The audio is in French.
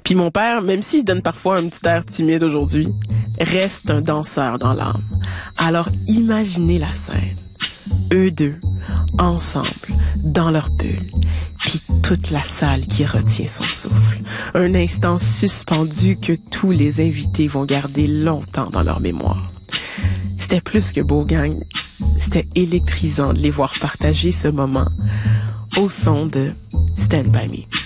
Puis mon père, même s'il donne parfois un petit air timide aujourd'hui, reste un danseur dans l'âme. Alors imaginez la scène. Eux deux, ensemble, dans leur bulle, puis toute la salle qui retient son souffle. Un instant suspendu que tous les invités vont garder longtemps dans leur mémoire. C'était plus que beau, gang. C'était électrisant de les voir partager ce moment au son de Stand By Me.